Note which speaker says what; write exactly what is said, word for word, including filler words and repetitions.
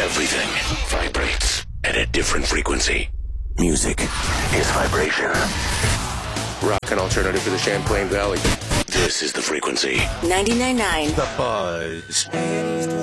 Speaker 1: Everything vibrates at a different frequency. Music is vibration. Rock and alternative for the Champlain Valley. This is the frequency.
Speaker 2: ninety-nine point nine
Speaker 1: The Buzz.